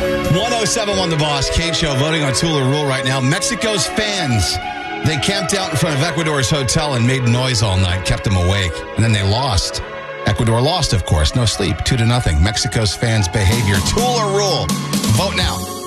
1071 The Boss, Kate Show, voting on Tool or Rule right now. Mexico's fans, they camped out in front of Ecuador's hotel and made noise all night, kept them awake, and then they lost. Ecuador lost, of course, no sleep, 2-0. Mexico's fans' behavior, Tool or Rule. Vote now.